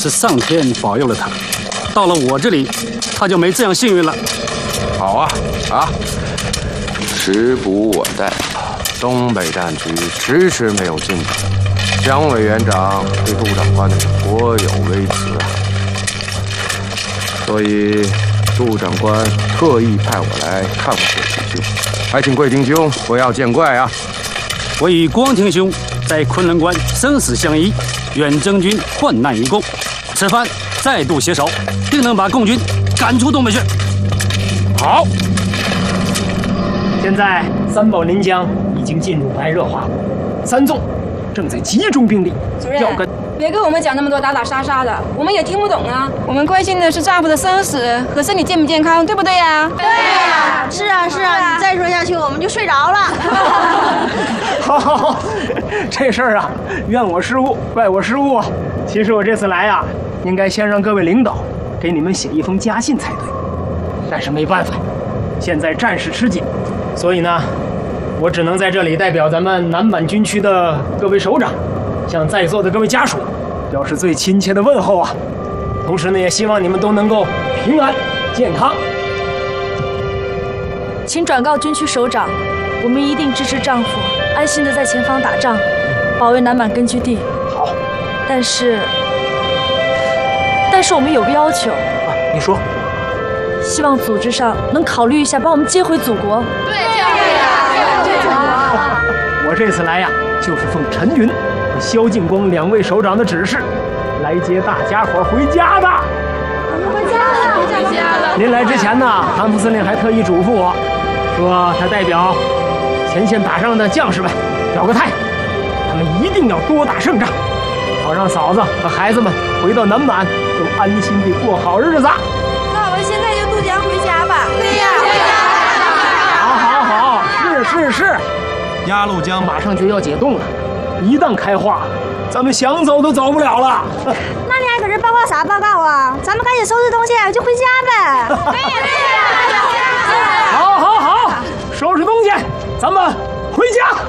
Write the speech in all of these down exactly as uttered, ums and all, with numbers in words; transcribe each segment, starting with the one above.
是上天保佑了他。到了我这里，他就没这样幸运了。 好啊啊！时不我待，东北战局迟迟没有进展，蒋委员长对杜长官颇有微词啊，所以杜长官特意派我来看望贵廷兄，还请贵廷兄不要见怪啊。 我与光庭兄在昆仑关生死相依，愿征军患难一共，此番再度携手，定能把共军赶出东北去。 好，现在三宝临江已经进入白热化，三纵正在集中兵力， 主任要跟。 别跟我们讲那么多打打杀杀的，我们也听不懂啊。我们关心的是丈夫的生死和身体健不健康，对不对呀？ 对呀，是啊是啊，你再说下去我们就睡着了。 好好好，这事儿啊，怨我失误，怪我失误啊。其实我这次来啊，应该先让各位领导给你们写一封家信才对，但是没办法，现在战事吃紧，所以呢，我只能在这里代表咱们南满军区的各位首长，向在座的各位家属表示最亲切的问候啊！同时呢，也希望你们都能够平安健康。 请转告军区首长，我们一定支持丈夫安心的在前方打仗，保卫南满根据地。 好， 但是，但是我们有个要求。 啊，你说。 希望组织上能考虑一下，把我们接回祖国。 对呀，对呀， 我这次来呀，就是奉陈云和萧劲光两位首长的指示，来接大家伙回家的。 我们回家了，回家了。 临来之前呢，韩副司令还特意嘱咐我，说他代表前线打仗的将士们表个态，他们一定要多打胜仗，好让嫂子和孩子们回到南满都安心地过好日子。 那我们现在就渡江回家吧。 对呀，对呀。 好，好，好，是是是。 鸭绿江马上就要解冻了，一旦开化，咱们想走都走不了了。 那你还搁这报告啥报告啊？咱们赶紧收拾东西就回家呗。对呀，对呀。 好，好，好，收拾东西，咱们回家。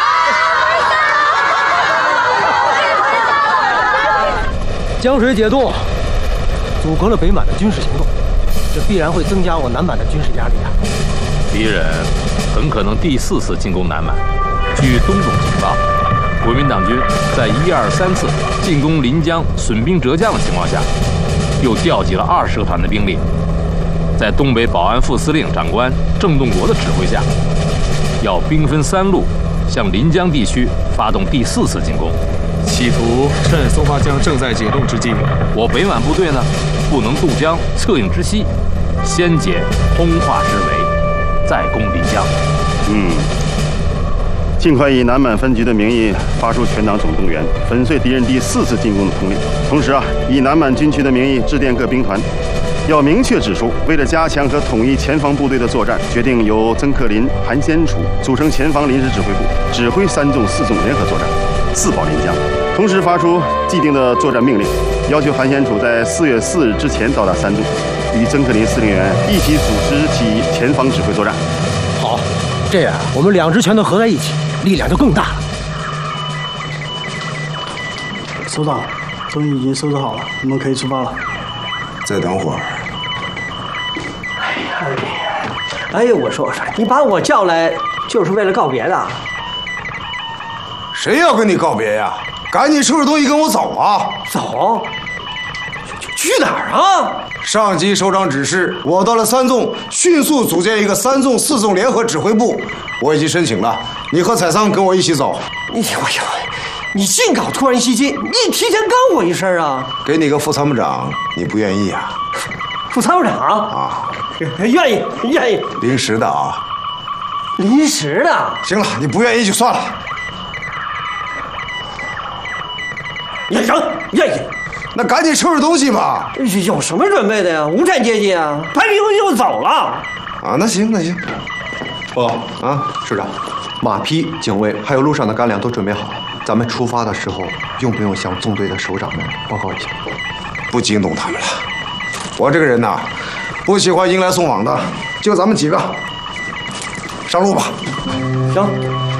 江水解冻，阻隔了北满的军事行动，这必然会增加我南满的军事压力啊！ 敌人很可能第四次进攻南满。据东总情报，国民党军在一二三次进攻临江损兵折将的情况下，又调集了二十个团的兵力，在东北保安副司令长官郑洞国的指挥下，要兵分三路向临江地区发动第四次进攻。 企图趁松花江正在解冻之际， 我北满部队呢，不能渡江策应之隙，先解通化之围，再攻临江。 嗯，尽快以南满分局的名义发出全党总动员，粉碎敌人第四次进攻的通令。同时啊，以南满军区的名义致电各兵团，要明确指出，为了加强和统一前方部队的作战，决定由曾克林、韩先楚组成前方临时指挥部，指挥三纵、四纵联合作战，自保临江。同时发出既定的作战命令，要求韩先楚在四月四日之前到达三纵，与曾克林司令员一起组织起前方指挥作战。 好，这样我们两支拳头合在一起，力量就更大了。 首长，东西已经收拾好了，我们可以出发了。 再等会儿。 哎呀，哎呀，我说说，你把我叫来就是为了告别的？ 谁要跟你告别呀？赶紧收拾东西跟我走啊！ 走？去去哪儿啊？ 上级首长指示，我到了三纵，迅速组建一个三纵、四纵联合指挥部。我已经申请了，你和采桑跟我一起走。 你我呦，你净搞突然袭击，你提前告我一声啊！ 给你个副参谋长，你不愿意啊？ 副参谋长啊？愿意，愿意。 临时的啊。 临时的？ 行了，你不愿意就算了。 也行，愿意。 那赶紧收拾东西吧。 有什么准备的呀？无产阶级啊，排兵就走了。 啊，那行那行。 报告啊，师长，马匹、警卫还有路上的干粮都准备好了。咱们出发的时候，用不用向纵队的首长们报告一下？ 不惊动他们了。我这个人呐，不喜欢迎来送往的。就咱们几个，上路吧。 行。